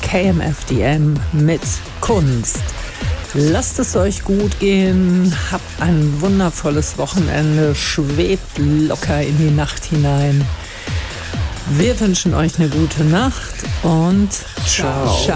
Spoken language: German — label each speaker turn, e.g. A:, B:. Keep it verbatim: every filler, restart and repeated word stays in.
A: K M F D M mit Kunst. Lasst es euch gut gehen, habt ein wundervolles Wochenende, schwebt locker in die Nacht hinein. Wir wünschen euch eine gute Nacht und ciao. ciao.